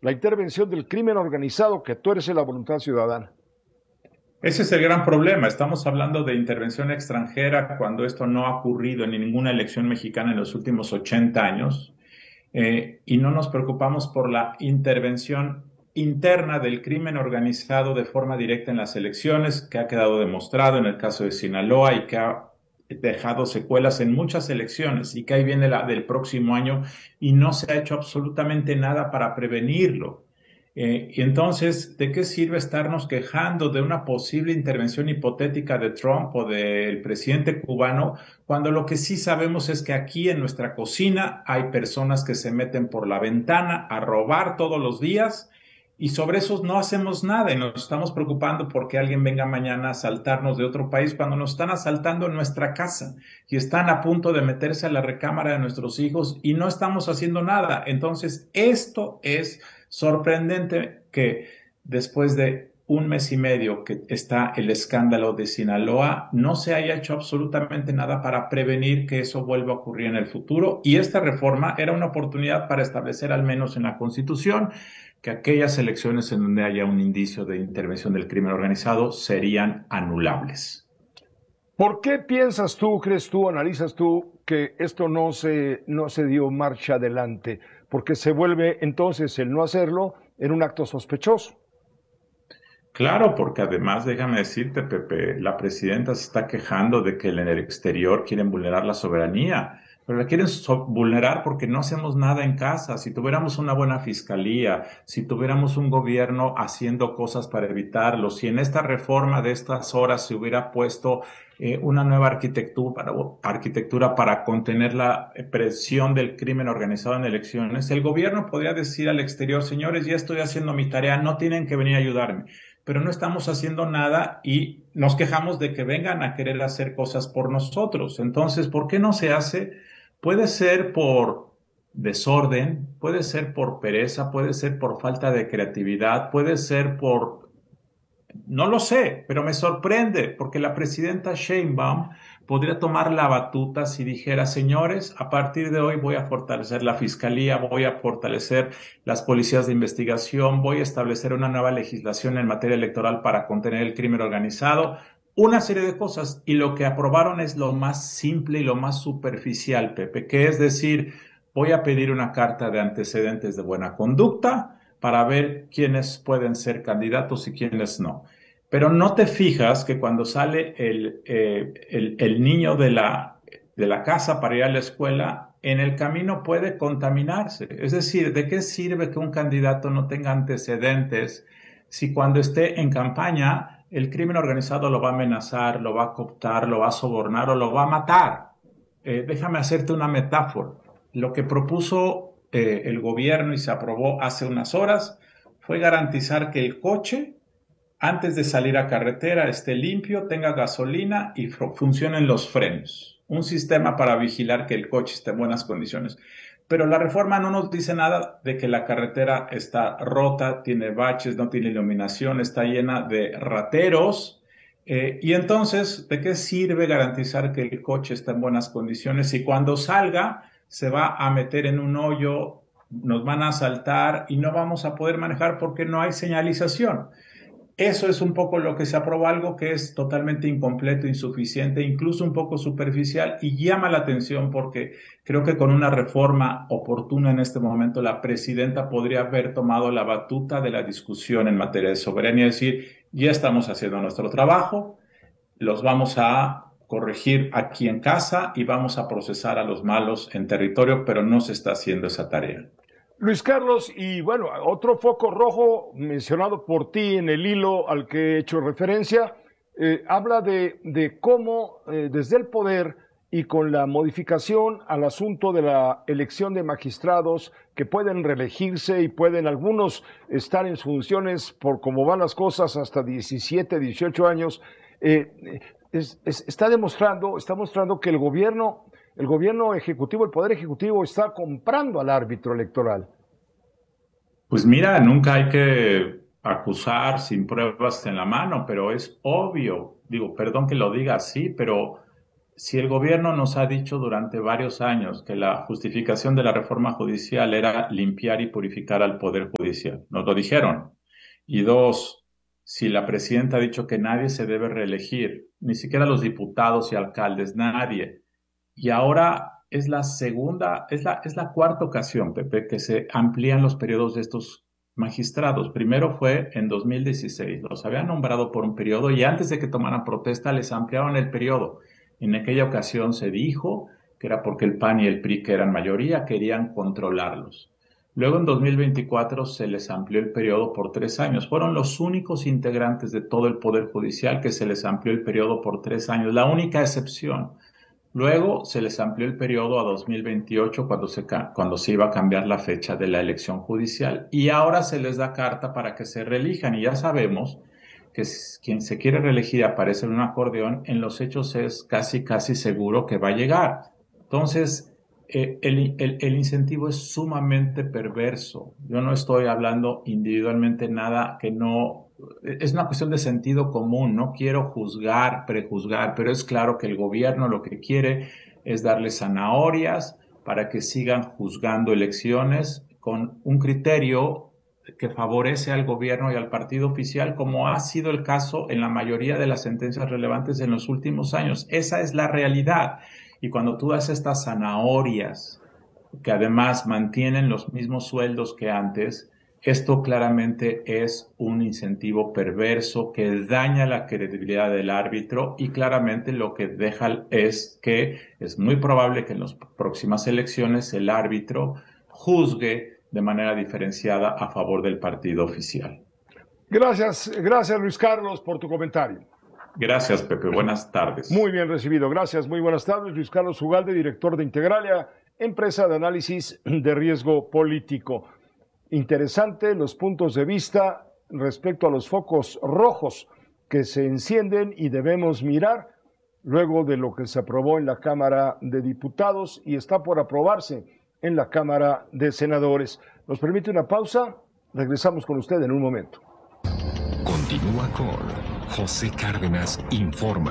la intervención del crimen organizado que tuerce la voluntad ciudadana. Ese es el gran problema. Estamos hablando de intervención extranjera cuando esto no ha ocurrido en ninguna elección mexicana en los últimos 80 años. Y no nos preocupamos por la intervención interna del crimen organizado de forma directa en las elecciones, que ha quedado demostrado en el caso de Sinaloa y que ha dejado secuelas en muchas elecciones y que ahí viene la del próximo año y no se ha hecho absolutamente nada para prevenirlo. Y entonces, ¿de qué sirve estarnos quejando de una posible intervención hipotética de Trump o del presidente cubano cuando lo que sí sabemos es que aquí en nuestra cocina hay personas que se meten por la ventana a robar todos los días y sobre eso no hacemos nada y nos estamos preocupando porque alguien venga mañana a asaltarnos de otro país cuando nos están asaltando en nuestra casa y están a punto de meterse a la recámara de nuestros hijos y no estamos haciendo nada? Entonces, esto es sorprendente que después de un mes y medio que está el escándalo de Sinaloa, no se haya hecho absolutamente nada para prevenir que eso vuelva a ocurrir en el futuro. Y esta reforma era una oportunidad para establecer, al menos en la Constitución, que aquellas elecciones en donde haya un indicio de intervención del crimen organizado serían anulables. ¿Por qué piensas tú, crees tú, analizas tú que esto no se dio marcha adelante? Porque se vuelve entonces el no hacerlo en un acto sospechoso. Claro, porque además, déjame decirte, Pepe, la presidenta se está quejando de que en el exterior quieren vulnerar la soberanía, pero la quieren vulnerar porque no hacemos nada en casa. Si tuviéramos una buena fiscalía, si tuviéramos un gobierno haciendo cosas para evitarlo, si en esta reforma de estas horas se hubiera puesto una nueva arquitectura para contener la presión del crimen organizado en elecciones, el gobierno podría decir al exterior: señores, ya estoy haciendo mi tarea, no tienen que venir a ayudarme, pero no estamos haciendo nada y nos quejamos de que vengan a querer hacer cosas por nosotros. Entonces, ¿por qué no se hace? Puede ser por desorden, puede ser por pereza, puede ser por falta de creatividad, puede ser por no lo sé, pero me sorprende porque la presidenta Sheinbaum podría tomar la batuta si dijera: señores, a partir de hoy voy a fortalecer la fiscalía, voy a fortalecer las policías de investigación, voy a establecer una nueva legislación en materia electoral para contener el crimen organizado, una serie de cosas. Y lo que aprobaron es lo más simple y lo más superficial, Pepe, que es decir: voy a pedir una carta de antecedentes de buena conducta para ver quiénes pueden ser candidatos y quiénes no. Pero no te fijas que cuando sale el niño de la casa para ir a la escuela, en el camino puede contaminarse. Es decir, ¿de qué sirve que un candidato no tenga antecedentes si cuando esté en campaña el crimen organizado lo va a amenazar, lo va a cooptar, lo va a sobornar o lo va a matar? Déjame hacerte una metáfora. Lo que propuso el gobierno y se aprobó hace unas horas fue garantizar que el coche, antes de salir a carretera, esté limpio, tenga gasolina y funcionen los frenos. Un sistema para vigilar que el coche esté en buenas condiciones. Pero la reforma no nos dice nada de que la carretera está rota, tiene baches, no tiene iluminación, está llena de rateros. Y entonces, ¿de qué sirve garantizar que el coche está en buenas condiciones si cuando salga se va a meter en un hoyo, nos van a asaltar y no vamos a poder manejar porque no hay señalización? Eso es un poco lo que se aprobó, algo que es totalmente incompleto, insuficiente, incluso un poco superficial y llama la atención porque creo que con una reforma oportuna en este momento la presidenta podría haber tomado la batuta de la discusión en materia de soberanía y decir: ya estamos haciendo nuestro trabajo, los vamos a corregir aquí en casa y vamos a procesar a los malos en territorio, pero no se está haciendo esa tarea. Luis Carlos, y bueno, otro foco rojo mencionado por ti en el hilo al que he hecho referencia, habla de cómo desde el poder y con la modificación al asunto de la elección de magistrados que pueden reelegirse y pueden algunos estar en sus funciones por cómo van las cosas hasta 17, 18 años, está mostrando que el gobierno ejecutivo, el poder ejecutivo está comprando al árbitro electoral. Pues mira, nunca hay que acusar sin pruebas en la mano, pero es obvio, digo, perdón que lo diga así, pero si el gobierno nos ha dicho durante varios años que la justificación de la reforma judicial era limpiar y purificar al Poder Judicial, nos lo dijeron. Y dos, si la presidenta ha dicho que nadie se debe reelegir, ni siquiera los diputados y alcaldes, nadie. Y ahora es la cuarta ocasión, Pepe, que se amplían los periodos de estos magistrados. Primero fue en 2016, los habían nombrado por un periodo y antes de que tomaran protesta les ampliaron el periodo. En aquella ocasión se dijo que era porque el PAN y el PRI, que eran mayoría, querían controlarlos. Luego en 2024 se les amplió el periodo por 3 años. Fueron los únicos integrantes de todo el Poder Judicial que se les amplió el periodo por 3 años, la única excepción. Luego se les amplió el periodo a 2028 cuando se iba a cambiar la fecha de la elección judicial. Y ahora se les da carta para que se reelijan. Y ya sabemos que quien se quiere reelegir aparece en un acordeón, en los hechos es casi seguro que va a llegar. Entonces, el incentivo es sumamente perverso. Yo no estoy hablando individualmente nada que no... Es una cuestión de sentido común, no quiero prejuzgar, pero es claro que el gobierno lo que quiere es darle zanahorias para que sigan juzgando elecciones con un criterio que favorece al gobierno y al partido oficial, como ha sido el caso en la mayoría de las sentencias relevantes en los últimos años. Esa es la realidad. Y cuando tú das estas zanahorias, que además mantienen los mismos sueldos que antes, esto claramente es un incentivo perverso que daña la credibilidad del árbitro y claramente lo que deja es que es muy probable que en las próximas elecciones el árbitro juzgue de manera diferenciada a favor del partido oficial. Gracias Luis Carlos por tu comentario. Gracias, Pepe. Buenas tardes. Muy bien recibido. Gracias. Muy buenas tardes. Luis Carlos Ugalde, director de Integralia, empresa de análisis de riesgo político. Interesante los puntos de vista respecto a los focos rojos que se encienden y debemos mirar luego de lo que se aprobó en la Cámara de Diputados y está por aprobarse en la Cámara de Senadores. ¿Nos permite una pausa? Regresamos con usted en un momento. Continúa con José Cárdenas Informa.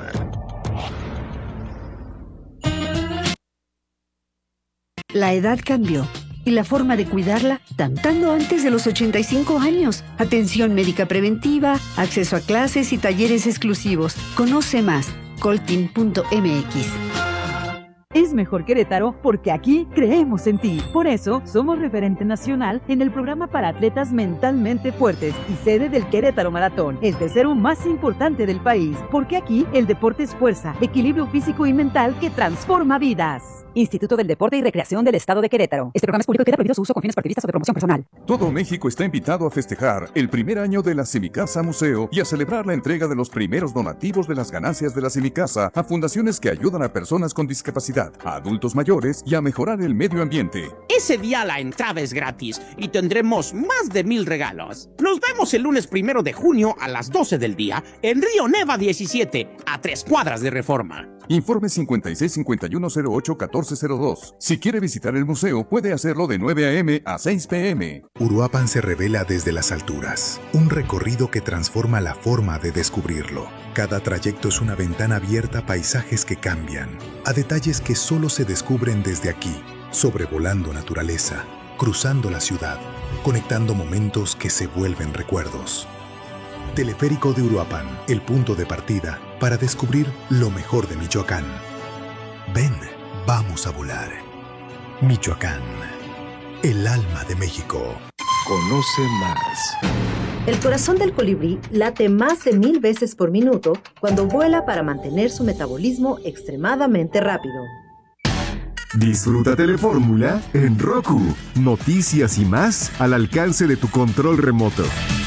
La edad cambió y la forma de cuidarla tanto antes de los 85 años. Atención médica preventiva, acceso a clases y talleres exclusivos. Conoce más, coltin.mx. Es mejor Querétaro porque aquí creemos en ti. Por eso, somos referente nacional en el programa para atletas mentalmente fuertes y sede del Querétaro Maratón, el tercero más importante del país. Porque aquí el deporte es fuerza, equilibrio físico y mental que transforma vidas. Instituto del Deporte y Recreación del Estado de Querétaro. Este programa es público y queda prohibido su uso con fines partidistas o de promoción personal. Todo México está invitado a festejar el primer año de la Semicasa Museo y a celebrar la entrega de los primeros donativos de las ganancias de la Semicasa a fundaciones que ayudan a personas con discapacidad, a adultos mayores y a mejorar el medio ambiente. Ese día la entrada es gratis y tendremos más de 1,000 regalos. Nos vemos el lunes 1 de junio a las 12 del día en Río Neva 17, a 3 cuadras de Reforma. Informe 5651081402. Si quiere visitar el museo, puede hacerlo de 9 a.m. a 6 p.m. Uruapan se revela desde las alturas. Un recorrido que transforma la forma de descubrirlo. Cada trayecto es una ventana abierta a paisajes que cambian, a detalles que solo se descubren desde aquí, sobrevolando naturaleza, cruzando la ciudad, conectando momentos que se vuelven recuerdos. Teleférico de Uruapan, el punto de partida para descubrir lo mejor de Michoacán. Ven, vamos a volar. Michoacán, el alma de México. Conoce más. El corazón del colibrí late más de 1000 veces por minuto cuando vuela para mantener su metabolismo extremadamente rápido. Disfruta Telefórmula en Roku. Noticias y más al alcance de tu control remoto.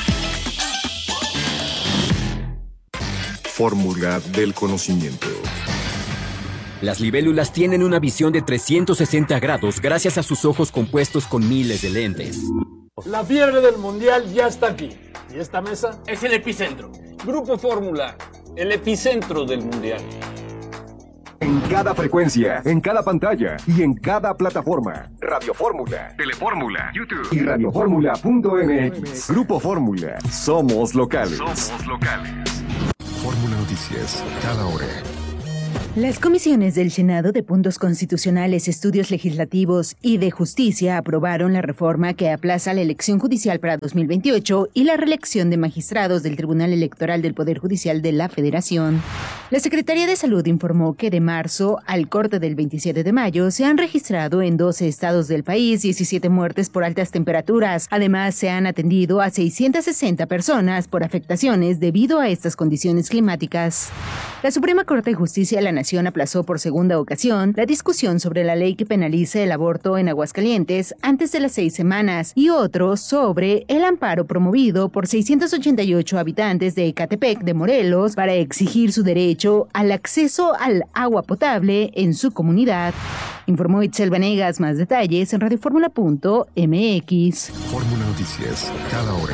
Fórmula del conocimiento. Las libélulas tienen una visión de 360 grados gracias a sus ojos compuestos con miles de lentes. La fiebre del mundial ya está aquí. ¿Y esta mesa? Es el epicentro. Grupo Fórmula, el epicentro del mundial. En cada frecuencia, en cada pantalla y en cada plataforma. Radio Fórmula, Telefórmula, YouTube y radioformula.mx. Grupo Fórmula. Somos locales. Fórmula Noticias, cada hora. Las comisiones del Senado de Puntos Constitucionales, Estudios Legislativos y de Justicia aprobaron la reforma que aplaza la elección judicial para 2028 y la reelección de magistrados del Tribunal Electoral del Poder Judicial de la Federación. La Secretaría de Salud informó que de marzo al corte del 27 de mayo se han registrado en 12 estados del país 17 muertes por altas temperaturas. Además, se han atendido a 660 personas por afectaciones debido a estas condiciones climáticas. La Suprema Corte de Justicia de la Nación aplazó por segunda ocasión la discusión sobre la ley que penaliza el aborto en Aguascalientes antes de las 6 semanas y otro sobre el amparo promovido por 688 habitantes de Ecatepec de Morelos para exigir su derecho al acceso al agua potable en su comunidad. Informó Itzel Vanegas. Más detalles en radioformula.mx. Fórmula Noticias, cada hora.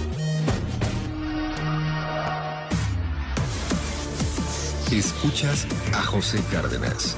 Escuchas a José Cárdenas.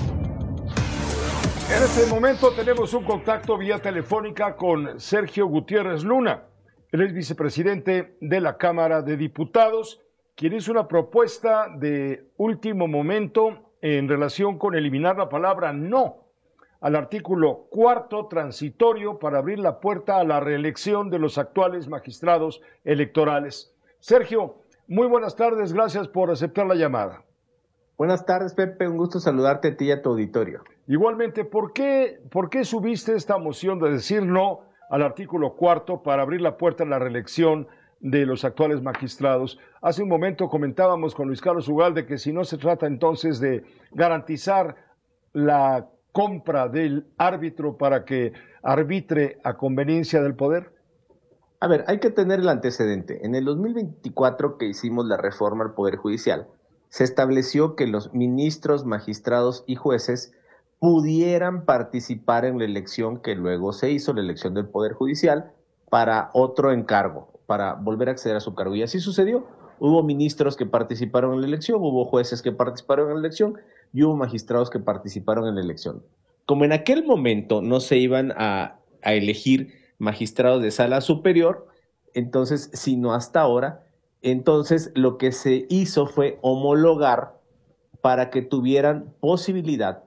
En este momento tenemos un contacto vía telefónica con Sergio Gutiérrez Luna. Él es vicepresidente de la Cámara de Diputados, quien hizo una propuesta de último momento en relación con eliminar la palabra no al artículo 4 transitorio para abrir la puerta a la reelección de los actuales magistrados electorales. Sergio, muy buenas tardes, gracias por aceptar la llamada. Buenas tardes, Pepe, un gusto saludarte a ti y a tu auditorio. Igualmente, ¿por qué subiste esta moción de decir no al artículo 4 para abrir la puerta a la reelección de los actuales magistrados? Hace un momento comentábamos con Luis Carlos Ugalde que si no se trata entonces de garantizar la compra del árbitro para que arbitre a conveniencia del poder. A ver, hay que tener el antecedente. En el 2024 que hicimos la reforma al Poder Judicial, se estableció que los ministros, magistrados y jueces pudieran participar en la elección que luego se hizo, la elección del Poder Judicial, para otro encargo, para volver a acceder a su cargo. Y así sucedió. Hubo ministros que participaron en la elección, hubo jueces que participaron en la elección y hubo magistrados que participaron en la elección. Como en aquel momento no se iban a elegir magistrados de sala superior, entonces, sino hasta ahora, entonces lo que se hizo fue homologar para que tuvieran posibilidad,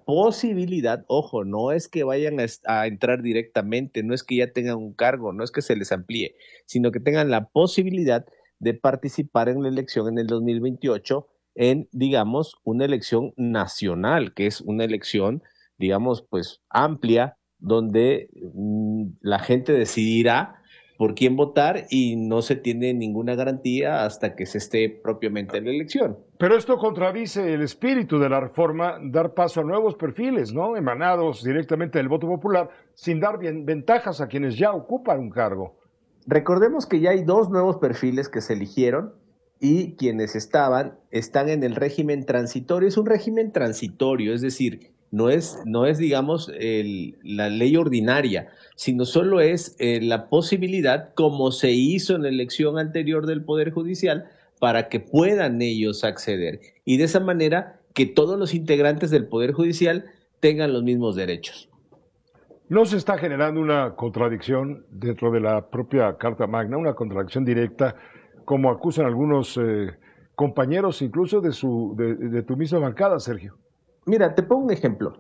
ojo, no es que vayan a entrar directamente, no es que ya tengan un cargo, no es que se les amplíe, sino que tengan la posibilidad de participar en la elección en el 2028 en, digamos, una elección nacional, que es una elección, digamos, pues amplia, donde la gente decidirá por quién votar y no se tiene ninguna garantía hasta que se esté propiamente en la elección. Pero esto contradice el espíritu de la reforma, dar paso a nuevos perfiles, ¿no? Emanados directamente del voto popular, sin dar ventajas a quienes ya ocupan un cargo. Recordemos que ya hay 2 nuevos perfiles que se eligieron y quienes están en el régimen transitorio. Es un régimen transitorio, es decir, no es digamos, la ley ordinaria, sino solo es la posibilidad, como se hizo en la elección anterior del Poder Judicial, para que puedan ellos acceder. Y de esa manera que todos los integrantes del Poder Judicial tengan los mismos derechos. ¿No se está generando una contradicción dentro de la propia Carta Magna, una contradicción directa, como acusan algunos compañeros incluso de tu misma bancada, Sergio? Mira, te pongo un ejemplo.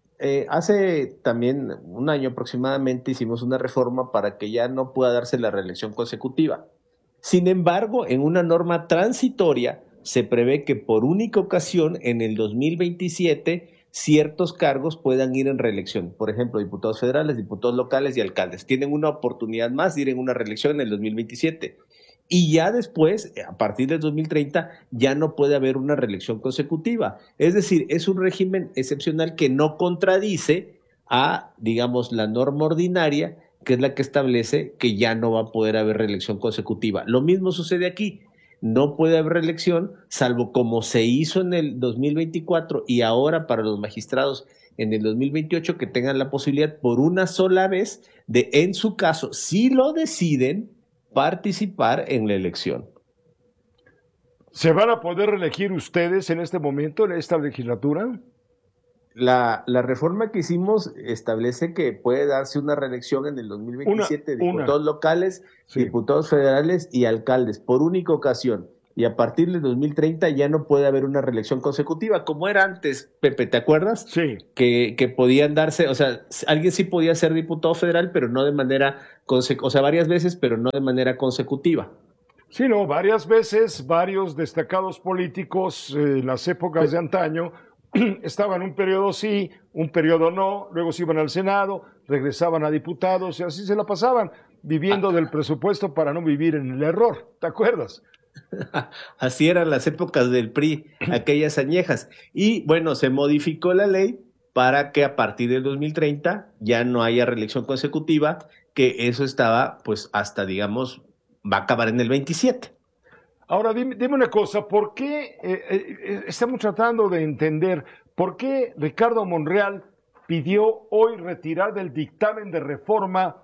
Hace también un año aproximadamente hicimos una reforma para que ya no pueda darse la reelección consecutiva. Sin embargo, en una norma transitoria se prevé que por única ocasión en el 2027 ciertos cargos puedan ir en reelección. Por ejemplo, diputados federales, diputados locales y alcaldes. Tienen una oportunidad más de ir en una reelección en el 2027. Y ya después, a partir del 2030, ya no puede haber una reelección consecutiva. Es decir, es un régimen excepcional que no contradice a, digamos, la norma ordinaria, que es la que establece que ya no va a poder haber reelección consecutiva. Lo mismo sucede aquí. No puede haber reelección, salvo como se hizo en el 2024 y ahora para los magistrados en el 2028, que tengan la posibilidad por una sola vez de, en su caso, si lo deciden, participar en la elección. ¿Se van a poder reelegir ustedes en este momento, en esta legislatura? La reforma que hicimos establece que puede darse una reelección en el 2027 de diputados locales, sí, diputados federales y alcaldes, por única ocasión. y a partir del 2030 ya no puede haber una reelección consecutiva, como era antes, Pepe, ¿te acuerdas? Sí. Que podían darse, o sea, alguien sí podía ser diputado federal, pero no de manera, varias veces, pero no de manera consecutiva. Sí, no, varias veces, varios destacados políticos en las épocas de antaño estaban un periodo sí, un periodo no, luego se iban al Senado, regresaban a diputados y así se la pasaban, viviendo del presupuesto para no vivir en el error, ¿te acuerdas? Así eran las épocas del PRI, aquellas añejas. Y bueno, se modificó la ley para que a partir del 2030 ya no haya reelección consecutiva, que eso estaba pues hasta, digamos, va a acabar en el 27. Ahora, dime una cosa, ¿por qué estamos tratando de entender por qué Ricardo Monreal pidió hoy retirar del dictamen de reforma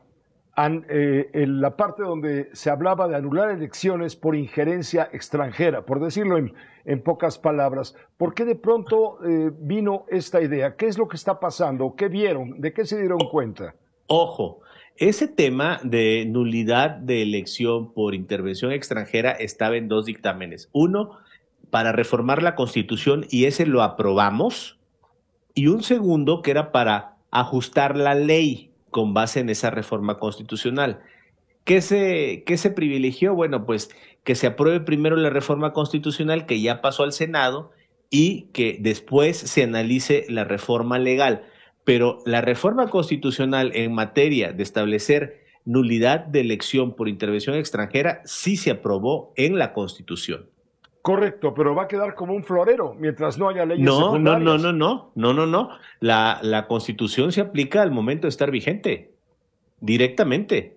en la parte donde se hablaba de anular elecciones por injerencia extranjera, por decirlo en pocas palabras? ¿Por qué de pronto vino esta idea? ¿Qué es lo que está pasando? ¿Qué vieron? ¿De qué se dieron cuenta? Ojo, ese tema de nulidad de elección por intervención extranjera estaba en 2 dictámenes. Uno, para reformar la Constitución, y ese lo aprobamos, y un segundo que era para ajustar la ley con base en esa reforma constitucional. ¿Qué se privilegió? Bueno, pues que se apruebe primero la reforma constitucional, que ya pasó al Senado, y que después se analice la reforma legal. Pero la reforma constitucional en materia de establecer nulidad de elección por intervención extranjera sí se aprobó en la Constitución. Correcto, pero va a quedar como un florero mientras no haya leyes secundarias. No. La Constitución se aplica al momento de estar vigente, directamente.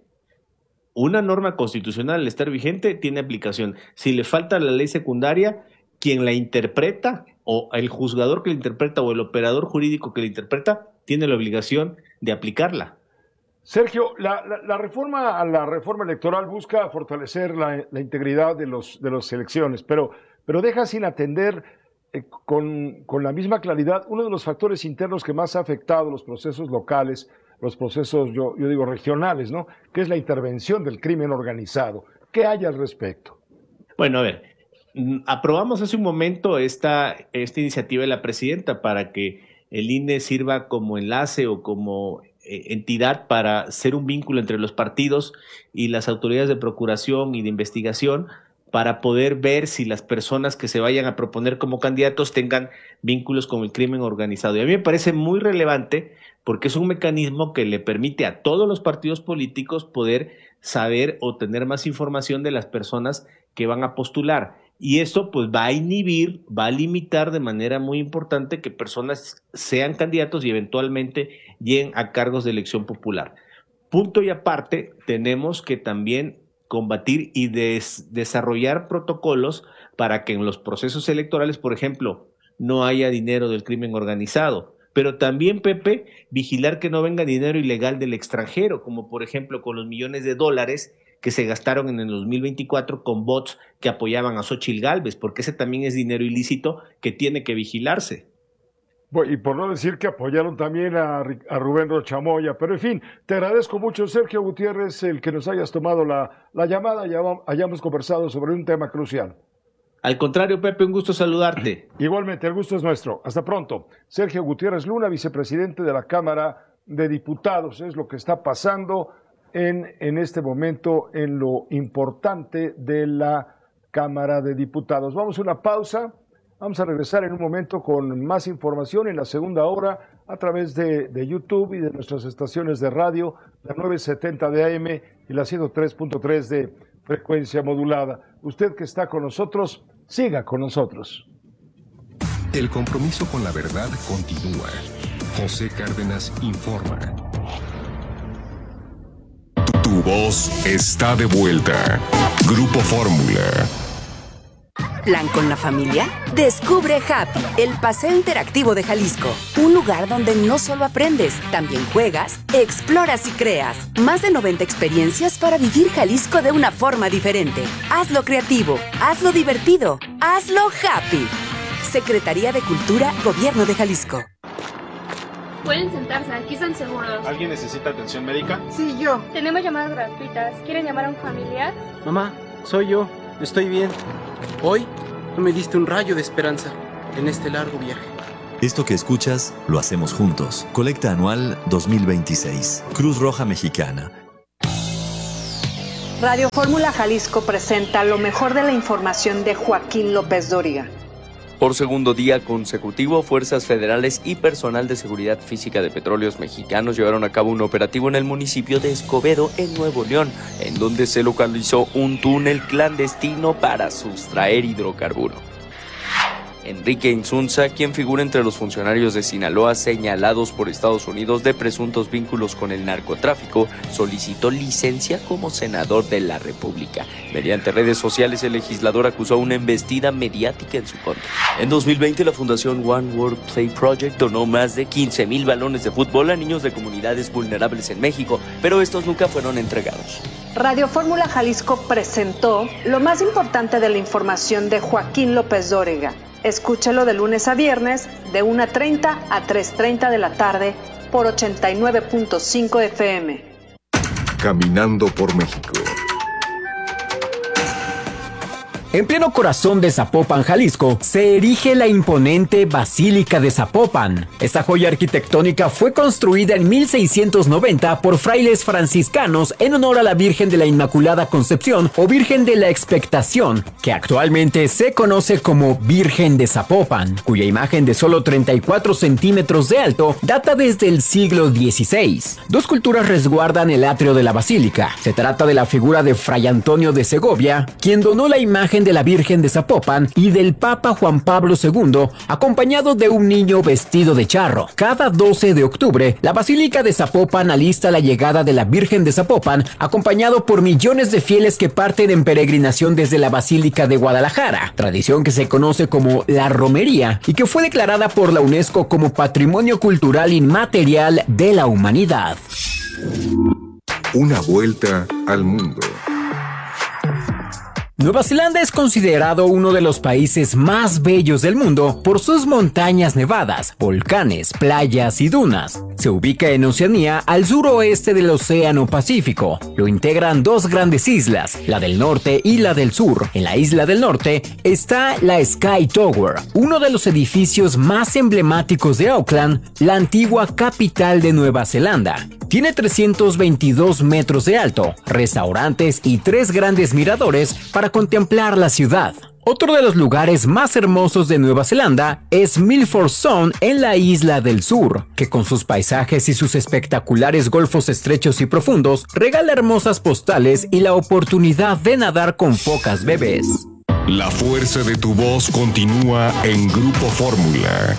Una norma constitucional al estar vigente tiene aplicación. Si le falta la ley secundaria, quien la interpreta, o el juzgador que la interpreta, o el operador jurídico que la interpreta, tiene la obligación de aplicarla. Sergio, la reforma electoral busca fortalecer la integridad de las elecciones, pero deja sin atender con la misma claridad uno de los factores internos que más ha afectado los procesos locales, los procesos, yo digo, regionales, ¿no? Que es la intervención del crimen organizado. ¿Qué hay al respecto? Bueno, a ver, aprobamos hace un momento esta iniciativa de la presidenta para que el INE sirva como enlace o como entidad para ser un vínculo entre los partidos y las autoridades de procuración y de investigación, para poder ver si las personas que se vayan a proponer como candidatos tengan vínculos con el crimen organizado. Y a mí me parece muy relevante porque es un mecanismo que le permite a todos los partidos políticos poder saber o tener más información de las personas que van a postular. Y esto pues va a inhibir, va a limitar de manera muy importante que personas sean candidatos y eventualmente lleguen a cargos de elección popular. Punto y aparte, tenemos que también combatir y desarrollar protocolos para que en los procesos electorales, por ejemplo, no haya dinero del crimen organizado. Pero también, Pepe, vigilar que no venga dinero ilegal del extranjero, como por ejemplo con los millones de dólares que se gastaron en el 2024 con bots que apoyaban a Xóchitl Gálvez, porque ese también es dinero ilícito que tiene que vigilarse. Y por no decir que apoyaron también a Rubén Rochamoya, pero en fin, te agradezco mucho, Sergio Gutiérrez, el que nos hayas tomado la llamada y hayamos conversado sobre un tema crucial. Al contrario, Pepe, un gusto saludarte. Igualmente, el gusto es nuestro. Hasta pronto. Sergio Gutiérrez Luna, vicepresidente de la Cámara de Diputados, es lo que está pasando en este momento en lo importante de la Cámara de Diputados. Vamos a una pausa, vamos a regresar en un momento con más información en la segunda hora a través de YouTube y de nuestras estaciones de radio, la 970 de AM y la 103.3 de frecuencia modulada. Usted que está con nosotros, siga con nosotros. El compromiso con la verdad continúa. José Cárdenas informa. Tu voz está de vuelta. Grupo Fórmula. ¿Plan con la familia? Descubre Happy, el paseo interactivo de Jalisco. Un lugar donde no solo aprendes, también juegas, exploras y creas. Más de 90 experiencias para vivir Jalisco de una forma diferente. Hazlo creativo, hazlo divertido, hazlo happy. Secretaría de Cultura, Gobierno de Jalisco. Pueden sentarse, aquí están seguros. ¿Alguien necesita atención médica? Sí, yo. Tenemos llamadas gratuitas. ¿Quieren llamar a un familiar? Mamá, soy yo. Estoy bien. Hoy me diste un rayo de esperanza en este largo viaje. Esto que escuchas, lo hacemos juntos. Colecta anual 2026. Cruz Roja Mexicana. Radio Fórmula Jalisco presenta lo mejor de la información de Joaquín López Dóriga. Por segundo día consecutivo, fuerzas federales y personal de seguridad física de Petróleos Mexicanos llevaron a cabo un operativo en el municipio de Escobedo, en Nuevo León, en donde se localizó un túnel clandestino para sustraer hidrocarburo. Enrique Insunza, quien figura entre los funcionarios de Sinaloa señalados por Estados Unidos de presuntos vínculos con el narcotráfico, solicitó licencia como senador de la República. Mediante redes sociales, el legislador acusó una embestida mediática en su contra. En 2020, la Fundación One World Play Project donó más de 15,000 balones de fútbol a niños de comunidades vulnerables en México, pero estos nunca fueron entregados. Radio Fórmula Jalisco presentó lo más importante de la información de Joaquín López Dóriga. Escúchalo de lunes a viernes, de 1:30 a 3:30 de la tarde, por 89.5 FM. Caminando por México. En pleno corazón de Zapopan, Jalisco, se erige la imponente Basílica de Zapopan. Esta joya arquitectónica fue construida en 1690 por frailes franciscanos en honor a la Virgen de la Inmaculada Concepción o Virgen de la Expectación, que actualmente se conoce como Virgen de Zapopan, cuya imagen de solo 34 centímetros de alto data desde el siglo XVI. Dos culturas resguardan el atrio de la basílica. Se trata de la figura de Fray Antonio de Segovia, quien donó la imagen de la Virgen de Zapopan, y del Papa Juan Pablo II, acompañado de un niño vestido de charro. Cada 12 de octubre, la Basílica de Zapopan alista la llegada de la Virgen de Zapopan, acompañado por millones de fieles que parten en peregrinación desde la Basílica de Guadalajara, tradición que se conoce como la romería y que fue declarada por la UNESCO como Patrimonio Cultural Inmaterial de la Humanidad. Una vuelta al mundo. Nueva Zelanda es considerado uno de los países más bellos del mundo por sus montañas nevadas, volcanes, playas y dunas. Se ubica en Oceanía, al suroeste del Océano Pacífico. Lo integran dos grandes islas, la del norte y la del sur. En la isla del norte está la Sky Tower, uno de los edificios más emblemáticos de Auckland, la antigua capital de Nueva Zelanda. Tiene 322 metros de alto, restaurantes y 3 grandes miradores para contemplar la ciudad. Otro de los lugares más hermosos de Nueva Zelanda es Milford Sound en la isla del sur, que con sus paisajes y sus espectaculares golfos estrechos y profundos regala hermosas postales y la oportunidad de nadar con focas bebés. La fuerza de tu voz continúa en Grupo Fórmula.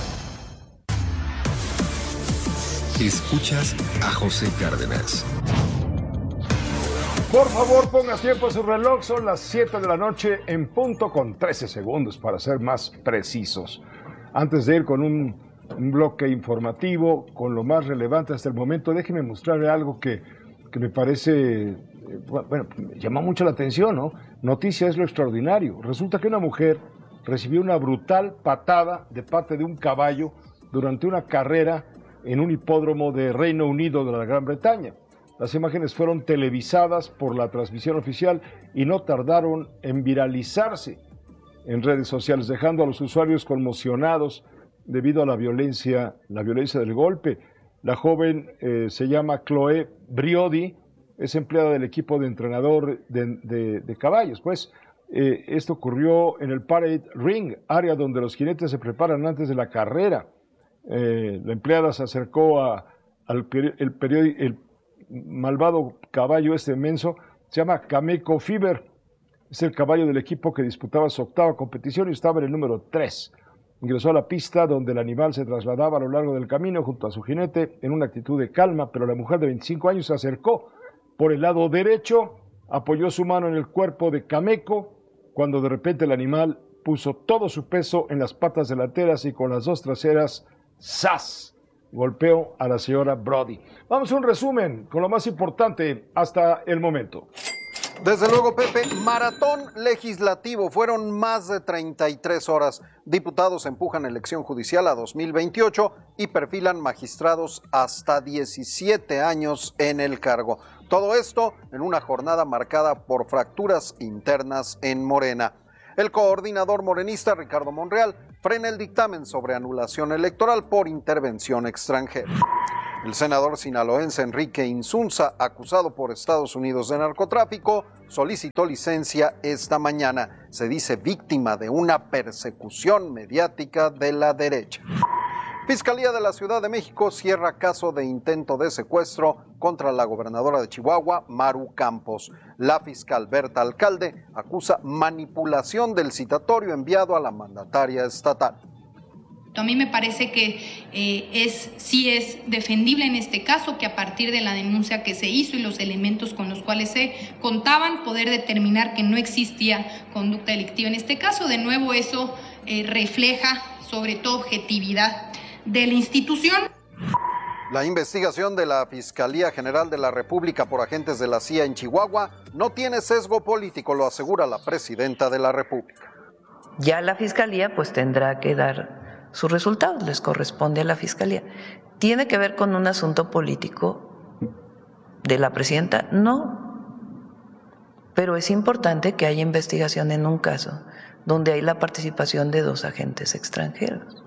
Escuchas a José Cárdenas. Por favor, ponga tiempo a su reloj. Son las 7 de la noche en punto con 13 segundos para ser más precisos. Antes de ir con un bloque informativo con lo más relevante hasta el momento, déjeme mostrarle algo que me parece, bueno, me llama mucho la atención, ¿no? Noticia es lo extraordinario. Resulta que una mujer recibió una brutal patada de parte de un caballo durante una carrera en un hipódromo de Reino Unido de la Gran Bretaña. Las imágenes fueron televisadas por la transmisión oficial y no tardaron en viralizarse en redes sociales, dejando a los usuarios conmocionados debido a la violencia del golpe. La joven se llama Chloe Briody, es empleada del equipo de entrenador de caballos. Esto ocurrió en el Parade Ring, área donde los jinetes se preparan antes de la carrera. La empleada se acercó al malvado caballo inmenso, se llama Cameco Fever, es el caballo del equipo que disputaba su octava competición y estaba en el número 3. Ingresó a la pista donde el animal se trasladaba a lo largo del camino junto a su jinete en una actitud de calma, pero la mujer de 25 años se acercó por el lado derecho, apoyó su mano en el cuerpo de Cameco, cuando de repente el animal puso todo su peso en las patas delanteras y con las dos traseras, ¡zas!, golpeó a la señora Brody. Vamos a un resumen con lo más importante hasta el momento. Desde luego, Pepe, maratón legislativo. Fueron más de 33 horas. Diputados empujan elección judicial a 2028 y perfilan magistrados hasta 17 años en el cargo. Todo esto en una jornada marcada por fracturas internas en Morena. El coordinador morenista Ricardo Monreal frena el dictamen sobre anulación electoral por intervención extranjera. El senador sinaloense Enrique Insunza, acusado por Estados Unidos de narcotráfico, solicitó licencia esta mañana. Se dice víctima de una persecución mediática de la derecha. Fiscalía de la Ciudad de México cierra caso de intento de secuestro contra la gobernadora de Chihuahua, Maru Campos. La fiscal Berta Alcalde acusa manipulación del citatorio enviado a la mandataria estatal. A mí me parece que sí es defendible en este caso que a partir de la denuncia que se hizo y los elementos con los cuales se contaban, poder determinar que no existía conducta delictiva en este caso. De nuevo, eso refleja sobre todo objetividad de la institución. La investigación de la Fiscalía General de la República por agentes de la CIA en Chihuahua no tiene sesgo político, lo asegura la presidenta de la República. Ya la Fiscalía pues tendrá que dar sus resultados, les corresponde a la Fiscalía. ¿Tiene que ver con un asunto político de la presidenta? No, pero es importante que haya investigación en un caso donde hay la participación de 2 agentes extranjeros.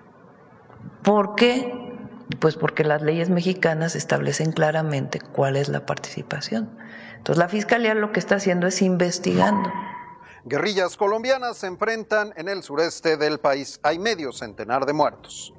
¿Por qué? Pues porque las leyes mexicanas establecen claramente cuál es la participación. Entonces la Fiscalía lo que está haciendo es investigando. Guerrillas colombianas se enfrentan en el sureste del país. Hay medio centenar de muertos.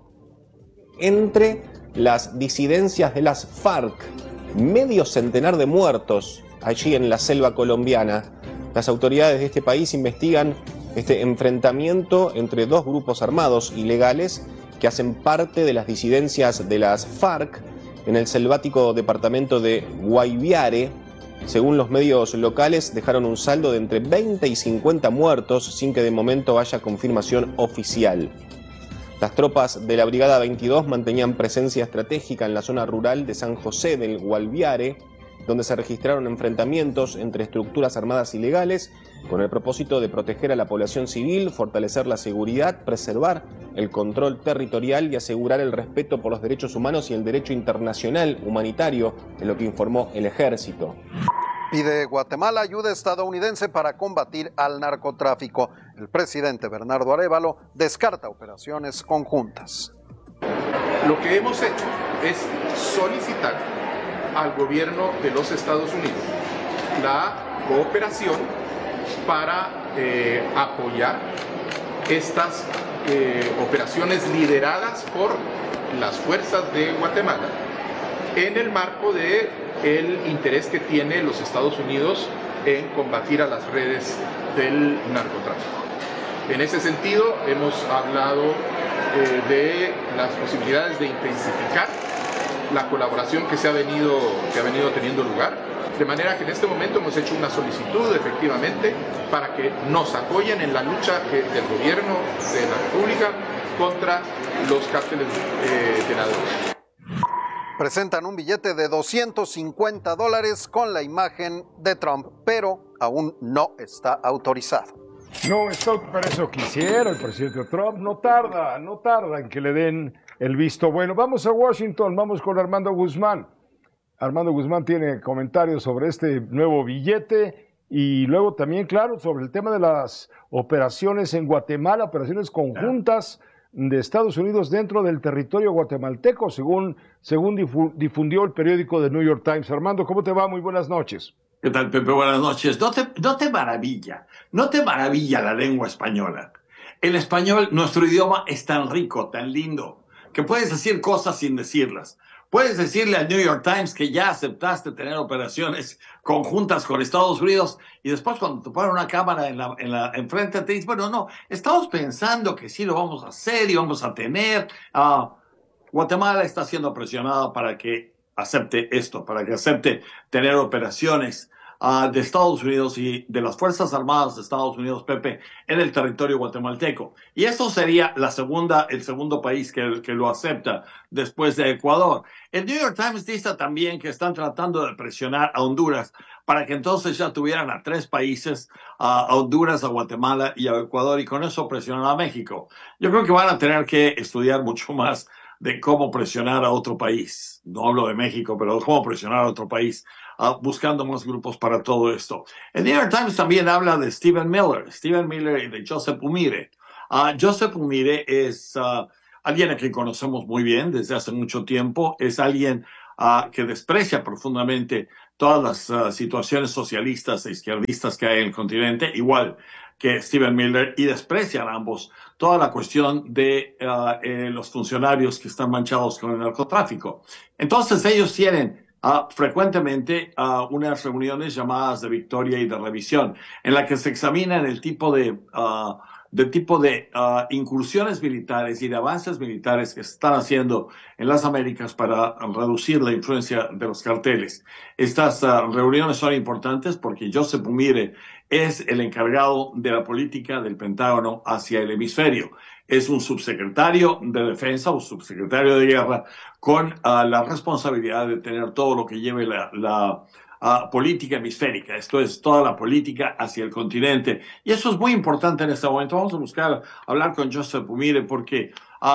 Entre las disidencias de las FARC, medio centenar de muertos allí en la selva colombiana. Las autoridades de este país investigan este enfrentamiento entre 2 grupos armados ilegales que hacen parte de las disidencias de las FARC en el selvático departamento de Guayviare. Según los medios locales, dejaron un saldo de entre 20 y 50 muertos sin que de momento haya confirmación oficial. Las tropas de la Brigada 22 mantenían presencia estratégica en la zona rural de San José del Gualviare, donde se registraron enfrentamientos entre estructuras armadas ilegales con el propósito de proteger a la población civil, fortalecer la seguridad, preservar el control territorial y asegurar el respeto por los derechos humanos y el derecho internacional humanitario, es lo que informó el ejército. Pide Guatemala ayuda estadounidense para combatir al narcotráfico. El presidente Bernardo Arévalo descarta operaciones conjuntas. Lo que hemos hecho es solicitar al gobierno de los Estados Unidos la cooperación para apoyar estas operaciones lideradas por las fuerzas de Guatemala en el marco del interés que tiene los Estados Unidos en combatir a las redes del narcotráfico. En ese sentido, hemos hablado de las posibilidades de intensificar la colaboración que ha venido teniendo lugar, de manera que en este momento hemos hecho una solicitud efectivamente para que nos apoyen en la lucha del gobierno de la República contra los cárteles de la droga. Presentan un billete de $250 con la imagen de Trump, pero aún no está autorizado. No está, para eso quisiera el presidente Trump. No tarda en que le den el visto bueno. Vamos a Washington, vamos con Armando Guzmán. Armando Guzmán tiene comentarios sobre este nuevo billete y luego también, claro, sobre el tema de las operaciones en Guatemala, operaciones conjuntas de Estados Unidos dentro del territorio guatemalteco, según difundió el periódico The New York Times. Armando, ¿cómo te va? Muy buenas noches. ¿Qué tal, Pepe? Buenas noches. ¿No te maravilla la lengua española? El español, nuestro idioma, es tan rico, tan lindo, que puedes decir cosas sin decirlas. Puedes decirle al New York Times que ya aceptaste tener operaciones conjuntas con Estados Unidos y después cuando te ponen una cámara enfrente te dicen, bueno, no, estamos pensando que sí lo vamos a hacer y vamos a tener. Guatemala está siendo presionada para que acepte esto, para que acepte tener operaciones de Estados Unidos y de las Fuerzas Armadas de Estados Unidos, Pepe, en el territorio guatemalteco. Y esto sería el segundo país que lo acepta después de Ecuador. El New York Times dice también que están tratando de presionar a Honduras para que entonces ya tuvieran a 3 países, a Honduras, a Guatemala y a Ecuador, y con eso presionar a México. Yo creo que van a tener que estudiar mucho más de cómo presionar a otro país. No hablo de México, pero cómo presionar a otro país, buscando más grupos para todo esto. El New York Times también habla de Stephen Miller y de Joseph Umire. Joseph Umire es alguien a quien conocemos muy bien desde hace mucho tiempo. Es alguien que desprecia profundamente todas las situaciones socialistas e izquierdistas que hay en el continente, igual que Stephen Miller, y desprecian ambos toda la cuestión de los funcionarios que están manchados con el narcotráfico. Entonces ellos tienen frecuentemente unas reuniones llamadas de victoria y de revisión, en la que se examinan el tipo de incursiones militares y de avances militares que se están haciendo en las Américas para reducir la influencia de los carteles. Estas reuniones son importantes porque Joseph Umire es el encargado de la política del Pentágono hacia el hemisferio. Es un subsecretario de defensa o subsecretario de guerra con la responsabilidad de tener todo lo que lleve la política hemisférica. Esto es toda la política hacia el continente. Y eso es muy importante en este momento. Vamos a buscar hablar con Joseph Umire porque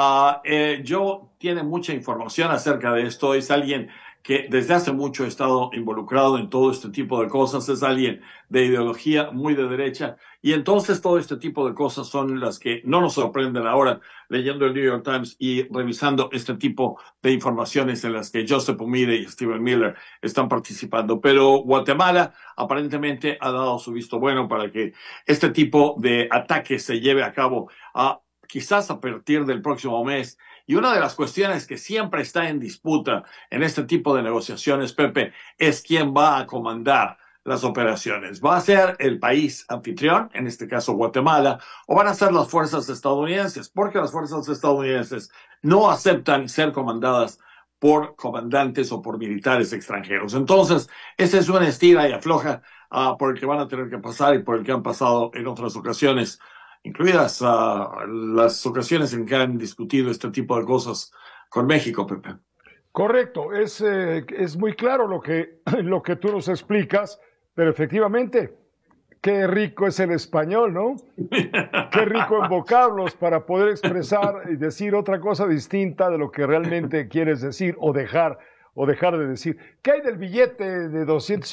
Joe tiene mucha información acerca de esto. Es alguien que desde hace mucho ha estado involucrado en todo este tipo de cosas. Es alguien de ideología muy de derecha. Y entonces todo este tipo de cosas son las que no nos sorprenden ahora leyendo el New York Times y revisando este tipo de informaciones en las que Joseph Umire y Stephen Miller están participando. Pero Guatemala aparentemente ha dado su visto bueno para que este tipo de ataques se lleve a cabo quizás a partir del próximo mes. Y una de las cuestiones que siempre está en disputa en este tipo de negociaciones, Pepe, es quién va a comandar las operaciones. ¿Va a ser el país anfitrión, en este caso Guatemala, o van a ser las fuerzas estadounidenses? Porque las fuerzas estadounidenses no aceptan ser comandadas por comandantes o por militares extranjeros. Entonces, ese es una estira y afloja por el que van a tener que pasar y por el que han pasado en otras ocasiones, incluidas las ocasiones en que han discutido este tipo de cosas con México, Pepe. Correcto, es muy claro lo que tú nos explicas, pero efectivamente, qué rico es el español, ¿no? Qué rico en vocablos para poder expresar y decir otra cosa distinta de lo que realmente quieres decir o dejar de decir. ¿Qué hay del billete de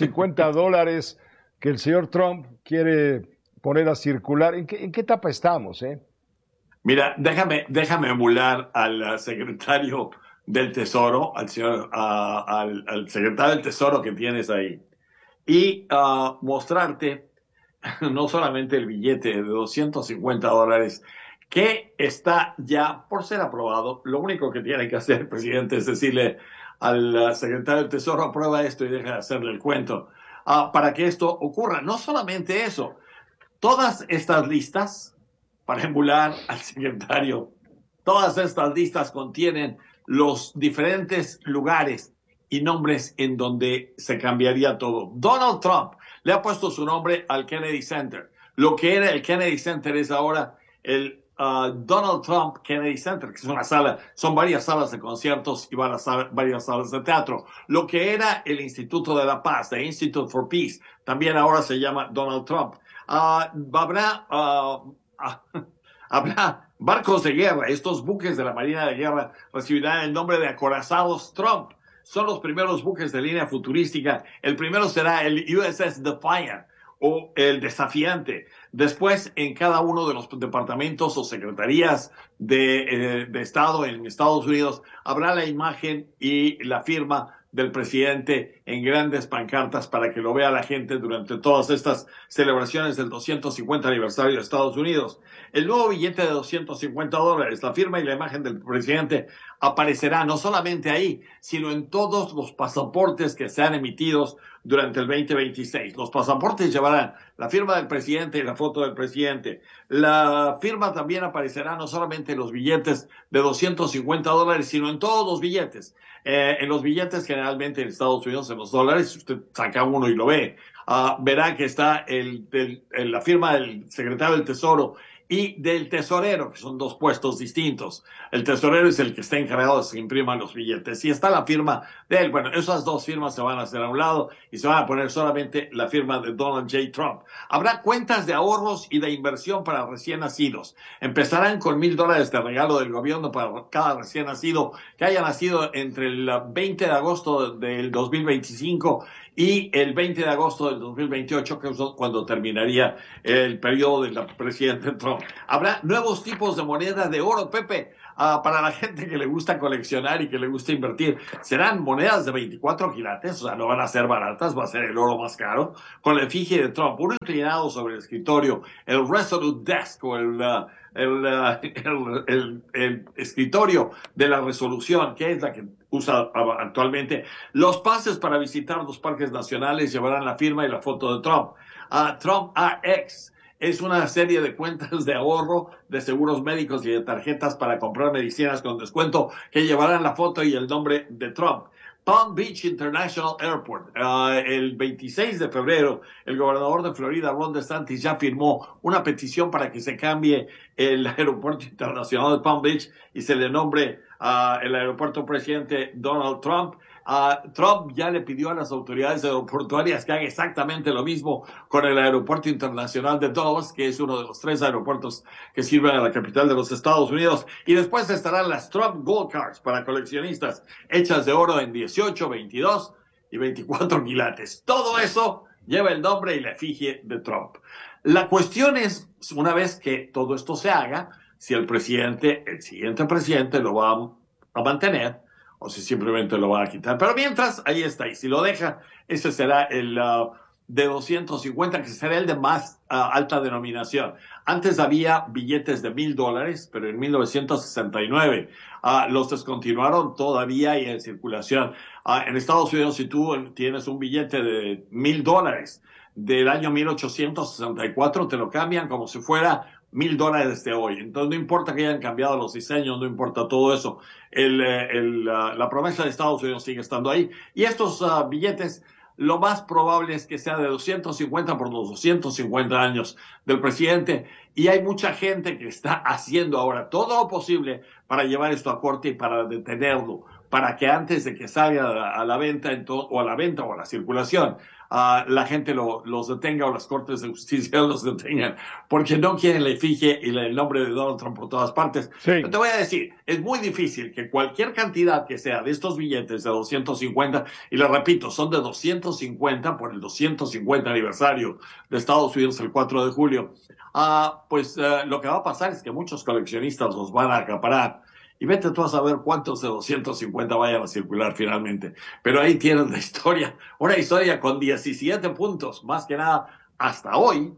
$250 que el señor Trump quiere poner a circular? ¿En qué etapa estamos, Mira, déjame emular al secretario del Tesoro, al secretario del Tesoro que tienes ahí, y mostrarte no solamente el billete de $250 que está ya por ser aprobado. Lo único que tiene que hacer el presidente es decirle al secretario del Tesoro: aprueba esto y deja de hacerle el cuento, para que esto ocurra. No solamente eso, todas estas listas, para emular al secretario, todas estas listas contienen los diferentes lugares y nombres en donde se cambiaría todo. Donald Trump le ha puesto su nombre al Kennedy Center. Lo que era el Kennedy Center es ahora el Donald Trump Kennedy Center, que es una sala, son varias salas de conciertos y varias salas de teatro. Lo que era el Instituto de la Paz, the Institute for Peace, también ahora se llama Donald Trump. Habrá barcos de guerra. Estos buques de la Marina de Guerra recibirán el nombre de acorazados Trump. Son los primeros buques de línea futurística. El primero será el USS Defiant o el Desafiante. Después, en cada uno de los departamentos o secretarías de Estado en Estados Unidos, habrá la imagen y la firma del presidente en grandes pancartas para que lo vea la gente durante todas estas celebraciones del 250 aniversario de Estados Unidos. El nuevo billete de $250, la firma y la imagen del presidente aparecerá no solamente ahí, sino en todos los pasaportes que sean emitidos durante el 2026. Los pasaportes llevarán la firma del presidente y la foto del presidente. La firma también aparecerá no solamente en los billetes de $250, sino en todos los billetes. En los billetes generalmente en Estados Unidos, en los dólares, si usted saca uno y lo ve, verá que está la firma del secretario del Tesoro y del tesorero, que son dos puestos distintos. El tesorero es el que está encargado de que se impriman los billetes. Y está la firma de él. Bueno, esas dos firmas se van a hacer a un lado y se van a poner solamente la firma de Donald J. Trump. Habrá cuentas de ahorros y de inversión para recién nacidos. Empezarán con $1,000 de regalo del gobierno para cada recién nacido que haya nacido entre el 20 de agosto del 2025 y el 20 de agosto del 2028, que es cuando terminaría el periodo del presidente Trump. Habrá nuevos tipos de moneda de oro, Pepe, para la gente que le gusta coleccionar y que le gusta invertir. Serán monedas de 24 quilates, o sea, no van a ser baratas, va a ser el oro más caro, con la efigie de Trump, uno inclinado sobre el escritorio, el Resolute Desk o el escritorio de la resolución, que es la que usa actualmente. Los pases para visitar los parques nacionales llevarán la firma y la foto de Trump. Trump RX es una serie de cuentas de ahorro, de seguros médicos y de tarjetas para comprar medicinas con descuento que llevarán la foto y el nombre de Trump. Palm Beach International Airport. El 26 de febrero, el gobernador de Florida, Ron DeSantis, ya firmó una petición para que se cambie el aeropuerto internacional de Palm Beach y se le nombre el aeropuerto presidente Donald Trump. Trump ya le pidió a las autoridades aeroportuarias que haga exactamente lo mismo con el aeropuerto internacional de Dulles, que es uno de los 3 aeropuertos que sirven a la capital de los Estados Unidos. Y después estarán las Trump Gold Cards para coleccionistas, hechas de oro en 18, 22 y 24 quilates. Todo eso lleva el nombre y la efigie de Trump. La cuestión es, una vez que todo esto se haga, si el siguiente presidente lo va a mantener, o si simplemente lo va a quitar. Pero mientras, ahí está. Y si lo deja, ese será el de 250, que será el de más alta denominación. Antes había billetes de $1,000, pero en 1969 los descontinuaron todavía y en circulación. En Estados Unidos, si tú tienes un billete de $1,000 del año 1864, te lo cambian como si fuera $1,000 de hoy. Entonces no importa que hayan cambiado los diseños, no importa todo eso. La promesa de Estados Unidos sigue estando ahí. Y estos billetes, lo más probable es que sea de 250 por los 250 años del presidente. Y hay mucha gente que está haciendo ahora todo lo posible para llevar esto a corte y para detenerlo, para que antes de que salga a la venta o a la circulación, la gente los detenga o las cortes de justicia los detengan, porque no quieren la efigie y el nombre de Donald Trump por todas partes. Sí. Pero te voy a decir, es muy difícil que cualquier cantidad que sea de estos billetes de 250, y les repito, son de 250 por el 250 aniversario de Estados Unidos el 4 de julio, lo que va a pasar es que muchos coleccionistas los van a acaparar. Y vete tú a saber cuántos de 250 vayan a circular finalmente. Pero ahí tienes la historia, una historia con 17 puntos, más que nada hasta hoy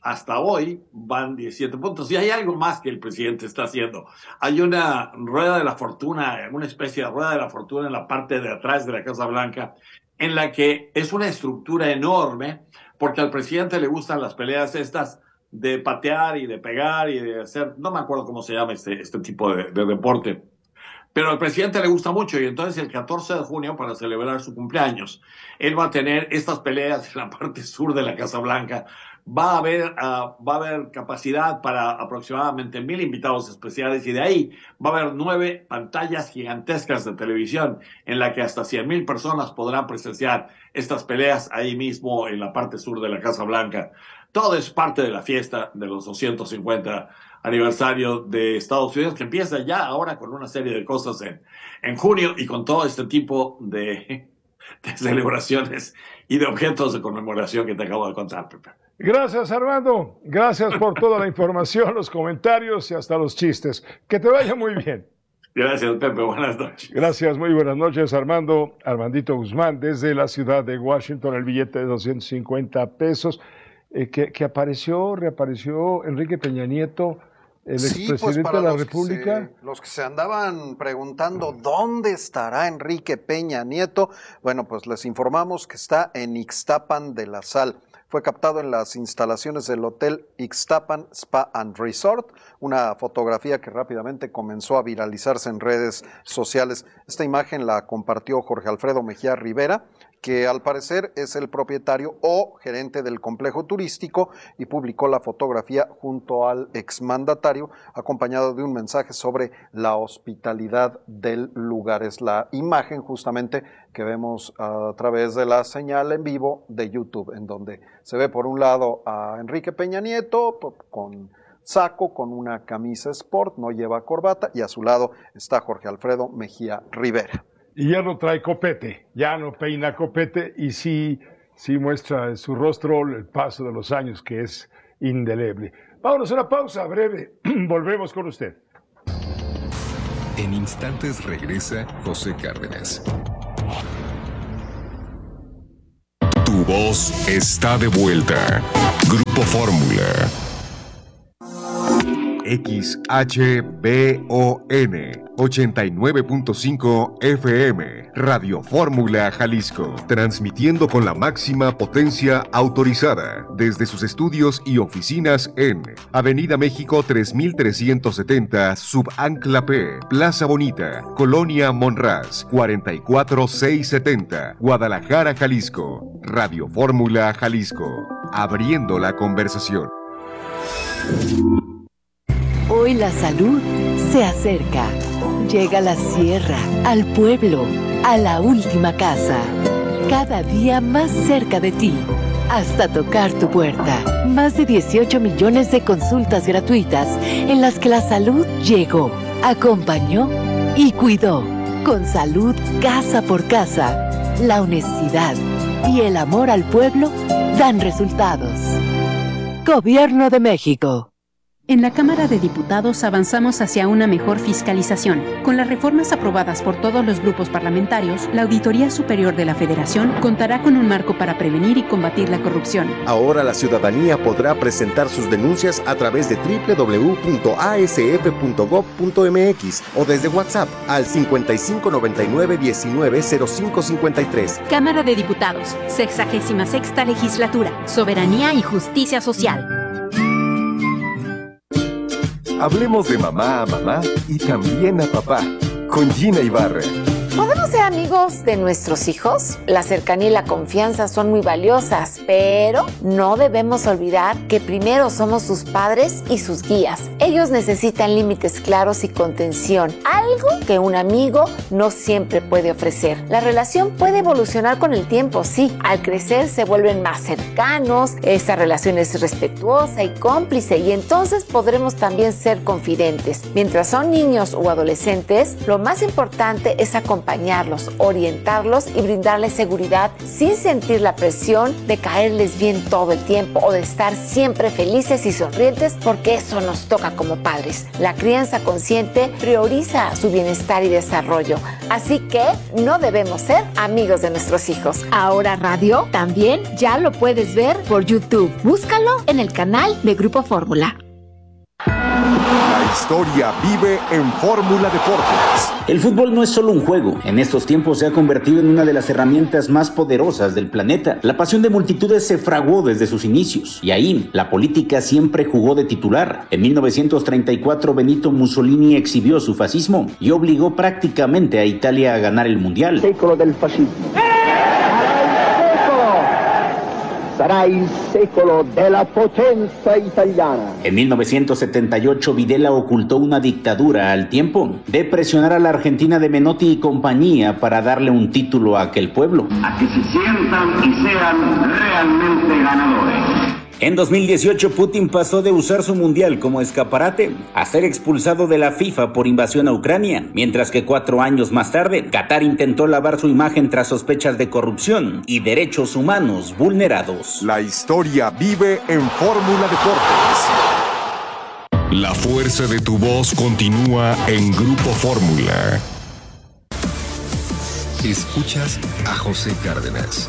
van 17 puntos. Y hay algo más que el presidente está haciendo. Hay una rueda de la fortuna, una especie de rueda de la fortuna en la parte de atrás de la Casa Blanca, en la que es una estructura enorme, porque al presidente le gustan las peleas estas de patear y de pegar y de hacer, no me acuerdo cómo se llama este tipo de deporte, pero al presidente le gusta mucho y entonces el 14 de junio, para celebrar su cumpleaños, él va a tener estas peleas en la parte sur de la Casa Blanca. Va a haber capacidad para aproximadamente 1,000 invitados especiales y de ahí va a haber 9 pantallas gigantescas de televisión en la que hasta 100,000 personas podrán presenciar estas peleas ahí mismo en la parte sur de la Casa Blanca. Todo es parte de la fiesta de los 250 aniversario de Estados Unidos, que empieza ya ahora con una serie de cosas en junio y con todo este tipo de celebraciones y de objetos de conmemoración que te acabo de contar, Pepe. Gracias, Armando. Gracias por toda la información, los comentarios y hasta los chistes. Que te vaya muy bien. Gracias, Pepe. Buenas noches. Gracias, muy buenas noches, Armandito Guzmán, desde la ciudad de Washington, el billete de 250 pesos. Que reapareció Enrique Peña Nieto, el expresidente de la República. Los que se andaban preguntando dónde estará Enrique Peña Nieto, bueno, pues les informamos que está en Ixtapan de la Sal. Fue captado en las instalaciones del Hotel Ixtapan Spa and Resort, una fotografía que rápidamente comenzó a viralizarse en redes sociales. Esta imagen la compartió Jorge Alfredo Mejía Rivera, que al parecer es el propietario o gerente del complejo turístico, y publicó la fotografía junto al exmandatario, acompañado de un mensaje sobre la hospitalidad del lugar. Es la imagen justamente que vemos a través de la señal en vivo de YouTube, en donde se ve por un lado a Enrique Peña Nieto con saco, con una camisa sport, no lleva corbata, y a su lado está Jorge Alfredo Mejía Rivera. Y ya no trae copete, ya no peina copete, y sí muestra en su rostro el paso de los años, que es indeleble. Vámonos a una pausa breve, volvemos con usted. En instantes regresa José Cárdenas. Tu voz está de vuelta. Grupo Fórmula. XHBON 89.5 FM, Radio Fórmula Jalisco, transmitiendo con la máxima potencia autorizada desde sus estudios y oficinas en Avenida México 3370, Subancla P, Plaza Bonita, Colonia Monraz, 44670, Guadalajara, Jalisco. Radio Fórmula Jalisco, abriendo la conversación. Hoy la salud se acerca. Llega a la sierra, al pueblo, a la última casa. Cada día más cerca de ti, hasta tocar tu puerta. Más de 18 millones de consultas gratuitas en las que la salud llegó, acompañó y cuidó. Con salud casa por casa, la honestidad y el amor al pueblo dan resultados. Gobierno de México. En la Cámara de Diputados avanzamos hacia una mejor fiscalización. Con las reformas aprobadas por todos los grupos parlamentarios, la Auditoría Superior de la Federación contará con un marco para prevenir y combatir la corrupción. Ahora la ciudadanía podrá presentar sus denuncias a través de www.asf.gov.mx o desde WhatsApp al 5599-190553. Cámara de Diputados, 66ª Legislatura, Soberanía y Justicia Social. Hablemos de mamá a mamá y también a papá, con Gina Ibarra. ¿Podemos ser amigos de nuestros hijos? La cercanía y la confianza son muy valiosas, pero no debemos olvidar que primero somos sus padres y sus guías. Ellos necesitan límites claros y contención, algo que un amigo no siempre puede ofrecer. La relación puede evolucionar con el tiempo, sí. Al crecer se vuelven más cercanos, esta relación es respetuosa y cómplice, y entonces podremos también ser confidentes. Mientras son niños o adolescentes, lo más importante es acompañarlos, orientarlos y brindarles seguridad sin sentir la presión de caerles bien todo el tiempo o de estar siempre felices y sonrientes, porque eso nos toca como padres. La crianza consciente prioriza su bienestar y desarrollo, así que no debemos ser amigos de nuestros hijos. Ahora Radio también ya lo puedes ver por YouTube. Búscalo en el canal de Grupo Fórmula. La historia vive en Fórmula Deportes. El fútbol no es solo un juego. En estos tiempos se ha convertido en una de las herramientas más poderosas del planeta. La pasión de multitudes se fraguó desde sus inicios. Y ahí, la política siempre jugó de titular. En 1934, Benito Mussolini exhibió su fascismo y obligó prácticamente a Italia a ganar el Mundial. Secolo del fascismo. Sarà il secolo della potenza italiana. En 1978, Videla ocultó una dictadura al tiempo de presionar a la Argentina de Menotti y compañía para darle un título a aquel pueblo. A que se sientan y sean realmente ganadores. En 2018, Putin pasó de usar su mundial como escaparate a ser expulsado de la FIFA por invasión a Ucrania, mientras que 4 años más tarde, Qatar intentó lavar su imagen tras sospechas de corrupción y derechos humanos vulnerados. La historia vive en Fórmula Deportes. La fuerza de tu voz continúa en Grupo Fórmula. Escuchas a José Cárdenas.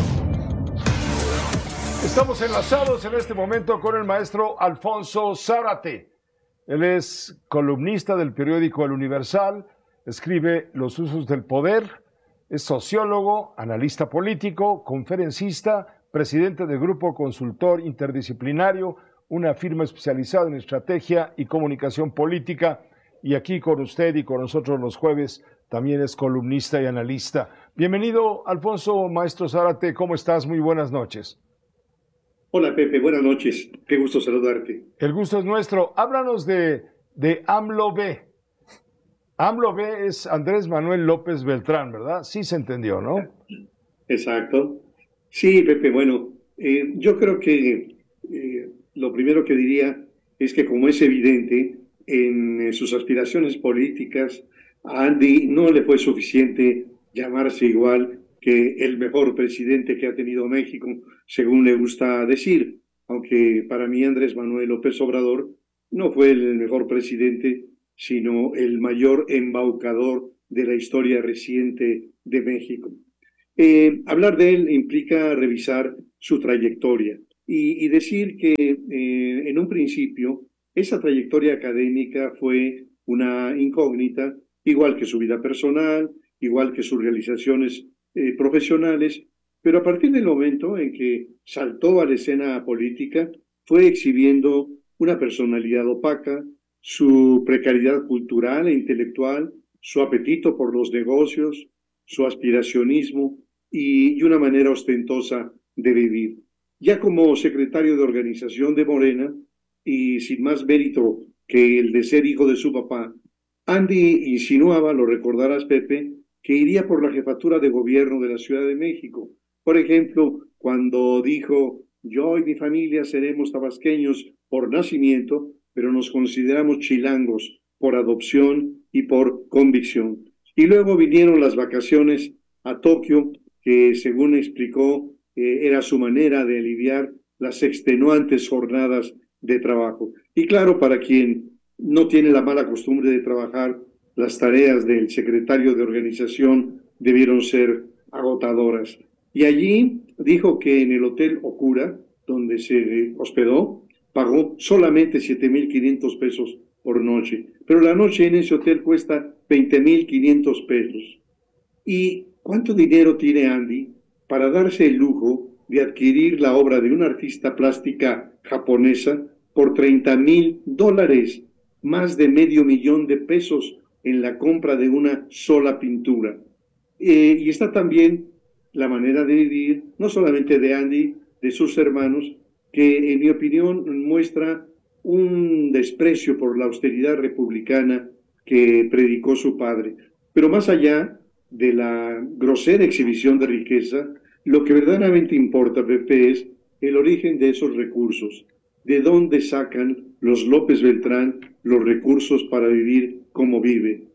Estamos enlazados en este momento con el maestro Alfonso Zárate. Él es columnista del periódico El Universal, escribe Los usos del poder, es sociólogo, analista político, conferencista, presidente del Grupo Consultor Interdisciplinario, una firma especializada en estrategia y comunicación política, y aquí con usted y con nosotros los jueves también es columnista y analista. Bienvenido, Alfonso Maestro Zárate, ¿cómo estás? Muy buenas noches. Hola Pepe, buenas noches, qué gusto saludarte. El gusto es nuestro. Háblanos de AMLO B. AMLO B es Andrés Manuel López Beltrán, ¿verdad? Sí se entendió, ¿no? Exacto. Sí, Pepe, bueno, yo creo que lo primero que diría es que, como es evidente, en sus aspiraciones políticas, a Andy no le fue suficiente llamarse igual que el mejor presidente que ha tenido México, según le gusta decir, aunque para mí Andrés Manuel López Obrador no fue el mejor presidente, sino el mayor embaucador de la historia reciente de México. Hablar de él implica revisar su trayectoria y decir que en un principio esa trayectoria académica fue una incógnita, igual que su vida personal, igual que sus realizaciones profesionales, pero a partir del momento en que saltó a la escena política, fue exhibiendo una personalidad opaca, su precariedad cultural e intelectual, su apetito por los negocios, su aspiracionismo y una manera ostentosa de vivir. Ya como secretario de organización de Morena, y sin más mérito que el de ser hijo de su papá, Andy insinuaba, lo recordarás Pepe, que iría por la jefatura de gobierno de la Ciudad de México. Por ejemplo, cuando dijo, yo y mi familia seremos tabasqueños por nacimiento, pero nos consideramos chilangos por adopción y por convicción. Y luego vinieron las vacaciones a Tokio, que según explicó, era su manera de aliviar las extenuantes jornadas de trabajo. Y claro, para quien no tiene la mala costumbre de trabajar, las tareas del secretario de organización debieron ser agotadoras. Y allí dijo que en el Hotel Okura, donde se hospedó, pagó solamente 7,500 pesos por noche. Pero la noche en ese hotel cuesta 20,500 pesos. ¿Y cuánto dinero tiene Andy para darse el lujo de adquirir la obra de una artista plástica japonesa por $30,000, más de $500,000 de pesos en la compra de una sola pintura? Y está también la manera de vivir, no solamente de Andy, de sus hermanos, que en mi opinión muestra un desprecio por la austeridad republicana que predicó su padre. Pero más allá de la grosera exhibición de riqueza, lo que verdaderamente importa, Pepe, es el origen de esos recursos. ¿De dónde sacan los López Beltrán los recursos para vivir como viven?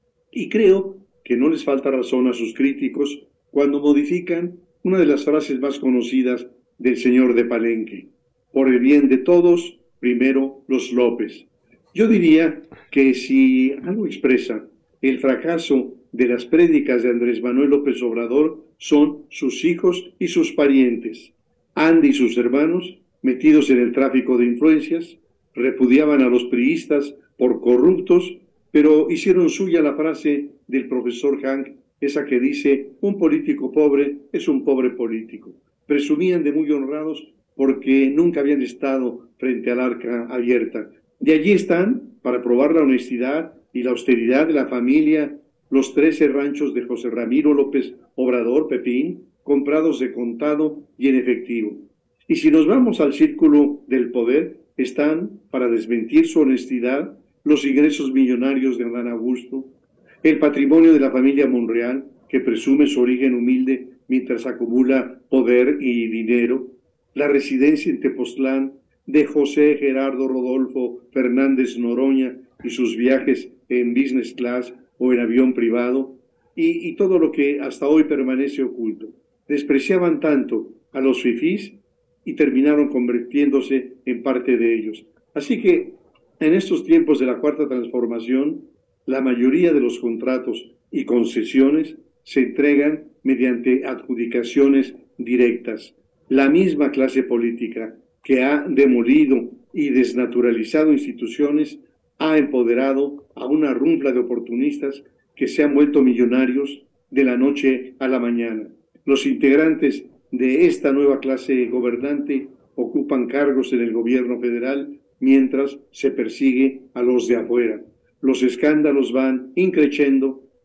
Y creo que no les falta razón a sus críticos cuando modifican una de las frases más conocidas del señor de Palenque: por el bien de todos, primero los López. Yo diría que si algo expresa el fracaso de las prédicas de Andrés Manuel López Obrador, son sus hijos y sus parientes. Andy y sus hermanos, metidos en el tráfico de influencias, repudiaban a los priistas por corruptos, pero hicieron suya la frase del profesor Hank, esa que dice, un político pobre es un pobre político. Presumían de muy honrados porque nunca habían estado frente al arca abierta. Y allí están, para probar la honestidad y la austeridad de la familia, los 13 ranchos de José Ramiro López Obrador, Pepín, comprados de contado y en efectivo. Y si nos vamos al círculo del poder, están, para desmentir su honestidad, los ingresos millonarios de Adán Augusto, el patrimonio de la familia Monreal, que presume su origen humilde mientras acumula poder y dinero, la residencia en Tepoztlán de José Gerardo Rodolfo Fernández Noroña y sus viajes en business class o en avión privado, y todo lo que hasta hoy permanece oculto. Despreciaban tanto a los fifís y terminaron convirtiéndose en parte de ellos. Así que, en estos tiempos de la Cuarta Transformación, la mayoría de los contratos y concesiones se entregan mediante adjudicaciones directas. La misma clase política que ha demolido y desnaturalizado instituciones ha empoderado a una runfla de oportunistas que se han vuelto millonarios de la noche a la mañana. Los integrantes de esta nueva clase gobernante ocupan cargos en el gobierno federal mientras se persigue a los de afuera. Los escándalos van increciendo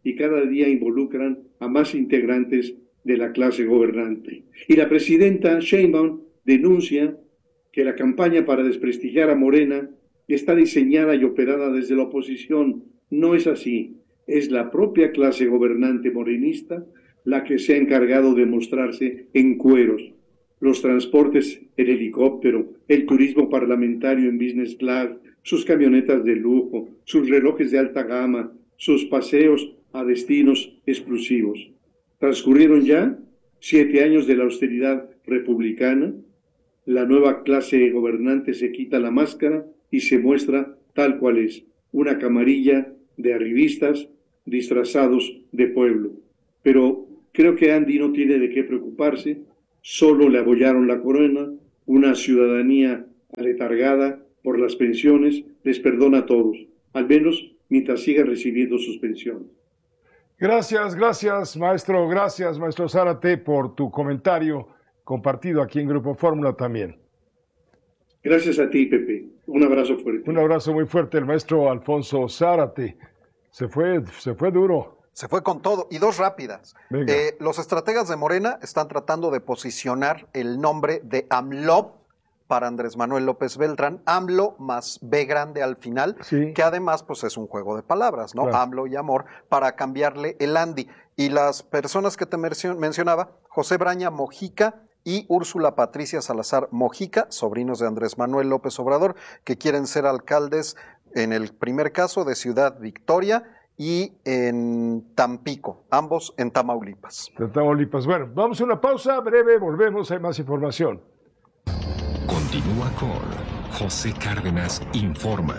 y cada día involucran a más integrantes de la clase gobernante. Y la presidenta Sheinbaum denuncia que la campaña para desprestigiar a Morena está diseñada y operada desde la oposición. No es así. Es la propia clase gobernante morenista la que se ha encargado de mostrarse en cueros. Los transportes en helicóptero, el turismo parlamentario en business class, sus camionetas de lujo, sus relojes de alta gama, sus paseos a destinos exclusivos. Transcurrieron ya 7 años de la austeridad republicana. La nueva clase gobernante se quita la máscara y se muestra tal cual es, una camarilla de arribistas disfrazados de pueblo. Pero creo que Andy no tiene de qué preocuparse, solo le abollaron la corona, una ciudadanía aletargada por las pensiones les perdona a todos, al menos mientras siga recibiendo sus pensiones. Gracias, maestro Zárate, por tu comentario compartido aquí en Grupo Fórmula también. Gracias a ti, Pepe. Un abrazo fuerte. Un abrazo muy fuerte, el maestro Alfonso Zárate. Se fue duro. Se fue con todo. Y 2 rápidas. Los estrategas de Morena están tratando de posicionar el nombre de AMLO para Andrés Manuel López Beltrán, AMLO más B grande al final, sí, que además pues es un juego de palabras, ¿no? Claro. AMLO y amor, para cambiarle el Andy. Y las personas que te mencionaba, José Braña Mojica y Úrsula Patricia Salazar Mojica, sobrinos de Andrés Manuel López Obrador, que quieren ser alcaldes, en el primer caso, de Ciudad Victoria y en Tampico, ambos en Tamaulipas. De Tamaulipas. Bueno, vamos a una pausa breve, volvemos, hay más información. Continúa con José Cárdenas Informa.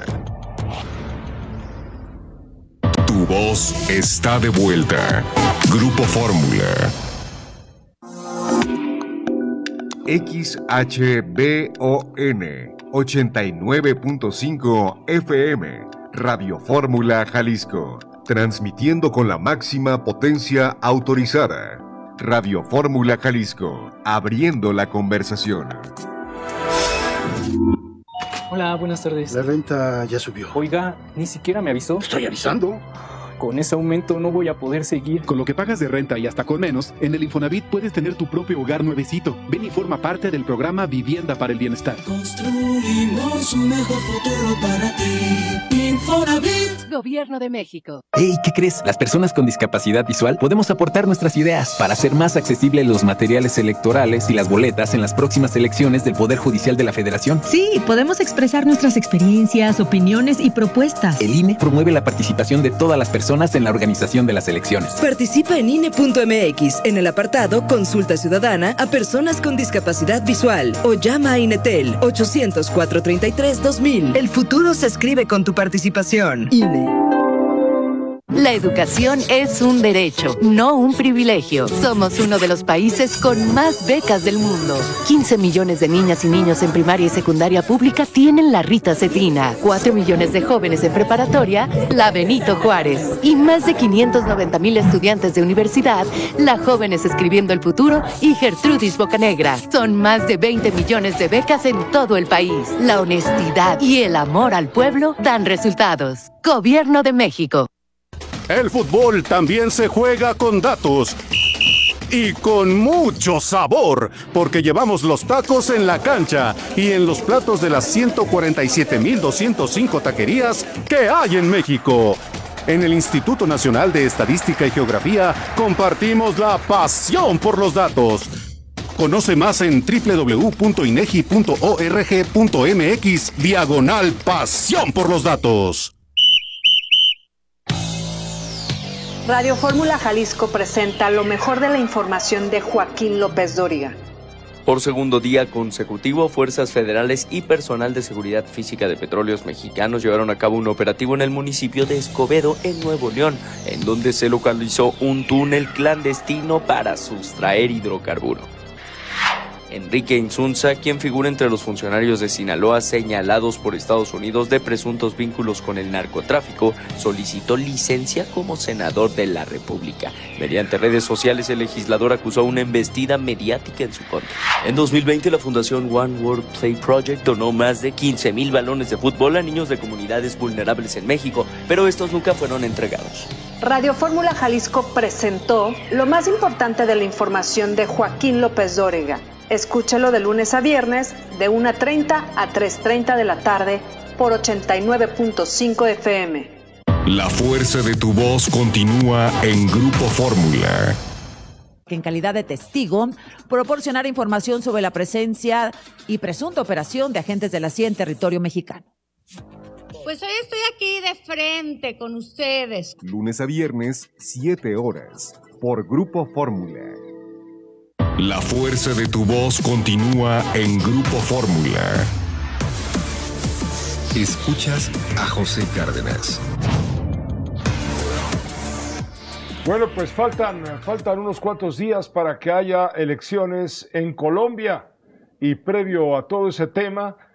Tu voz está de vuelta. Grupo Fórmula. XHBON 89.5 FM. Radio Fórmula Jalisco. Transmitiendo con la máxima potencia autorizada. Radio Fórmula Jalisco. Abriendo la conversación. Hola, buenas tardes. La renta ya subió. Oiga, ni siquiera me avisó. Estoy avisando. Con ese aumento no voy a poder seguir. Con lo que pagas de renta y hasta con menos, en el Infonavit puedes tener tu propio hogar nuevecito. Ven y forma parte del programa Vivienda para el Bienestar. Construimos un mejor futuro para ti. Infonavit. Gobierno de México. Hey, ¿qué crees? Las personas con discapacidad visual podemos aportar nuestras ideas para hacer más accesibles los materiales electorales y las boletas en las próximas elecciones del Poder Judicial de la Federación. Sí, podemos expresar nuestras experiencias, opiniones y propuestas. El INE promueve la participación de todas las personas en la organización de las elecciones. Participa en INE.mx en el apartado Consulta Ciudadana a personas con discapacidad visual o llama a INETEL 800-433-2000. El futuro se escribe con tu participación. INE. La educación es un derecho, no un privilegio. Somos uno de los países con más becas del mundo. 15 millones de niñas y niños en primaria y secundaria pública tienen la Rita Cetina. 4 millones de jóvenes en preparatoria, la Benito Juárez. Y más de 590,000 estudiantes de universidad, la Jóvenes Escribiendo el Futuro y Gertrudis Bocanegra. Son más de 20 millones de becas en todo el país. La honestidad y el amor al pueblo dan resultados. Gobierno de México. El fútbol también se juega con datos y con mucho sabor, porque llevamos los tacos en la cancha y en los platos de las 147,205 taquerías que hay en México. En el Instituto Nacional de Estadística y Geografía compartimos la pasión por los datos. Conoce más en www.inegi.org.mx/pasión por los datos. Radio Fórmula Jalisco presenta lo mejor de la información de Joaquín López Dóriga. Por segundo día consecutivo, fuerzas federales y personal de seguridad física de Petróleos Mexicanos llevaron a cabo un operativo en el municipio de Escobedo, en Nuevo León, en donde se localizó un túnel clandestino para sustraer hidrocarburo. Enrique Insunza, quien figura entre los funcionarios de Sinaloa señalados por Estados Unidos de presuntos vínculos con el narcotráfico, solicitó licencia como senador de la República. Mediante redes sociales, el legislador acusó una embestida mediática en su contra. En 2020, la Fundación One World Play Project donó más de 15,000 balones de fútbol a niños de comunidades vulnerables en México, pero estos nunca fueron entregados. Radio Fórmula Jalisco presentó lo más importante de la información de Joaquín López Dóriga. Escúchelo de lunes a viernes de 1:30 a 3:30 de la tarde por 89.5 FM. La fuerza de tu voz continúa en Grupo Fórmula. Que en calidad de testigo proporcionar información sobre la presencia y presunta operación de agentes de la CIA en territorio mexicano. Pues hoy estoy aquí de frente con ustedes. Lunes a viernes, 7 horas, por Grupo Fórmula. La fuerza de tu voz continúa en Grupo Fórmula. Escuchas a José Cárdenas. Bueno, pues faltan unos cuantos días para que haya elecciones en Colombia. Y previo a todo ese tema,